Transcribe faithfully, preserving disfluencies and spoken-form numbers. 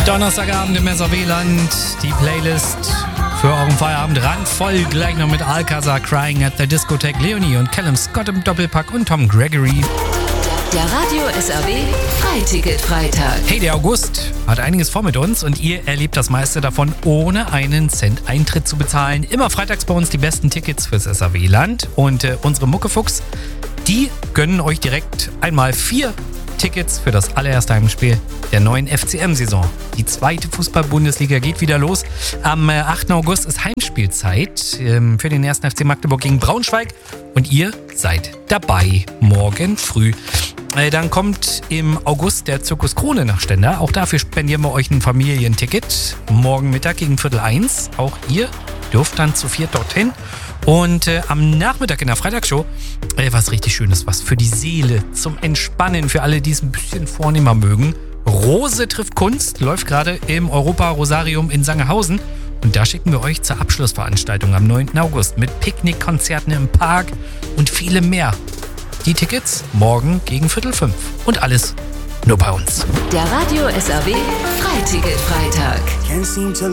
Donnerstagabend im S A W-Land, die Playlist für euren Feierabend randvoll, gleich noch mit Alcazar, Crying at the Discotheque, Leonie und Callum Scott im Doppelpack und Tom Gregory. Der Radio S A W Freiticket-Freitag. Hey, der August hat einiges vor mit uns und ihr erlebt das meiste davon, ohne einen Cent Eintritt zu bezahlen. Immer freitags bei uns die besten Tickets fürs S A W-Land und äh, unsere Muckefuchs, die gönnen euch direkt einmal vier Tickets für das allererste Heimspiel der neuen F C M-Saison. Die zweite Fußball-Bundesliga geht wieder los. Am achten August ist Heimspielzeit ähm, für den ersten F C Magdeburg gegen Braunschweig und ihr seid dabei morgen früh. Äh, dann kommt im August der Zirkus Krone nach Stendal. Auch dafür spendieren wir euch ein Familienticket. Morgen Mittag gegen Viertel eins. Auch ihr dürft dann zu viert dorthin. Und äh, am Nachmittag in der Freitagsshow äh, was richtig Schönes, was für die Seele, zum Entspannen, für alle, die es ein bisschen vornehmer mögen. Rose trifft Kunst läuft gerade im Europa-Rosarium in Sangerhausen. Und da schicken wir euch zur Abschlussveranstaltung am neunten August mit Picknickkonzerten im Park und vielem mehr. Die Tickets morgen gegen Viertel fünf. Und alles nur bei uns. Der Radio S A W Freiticket-Freitag.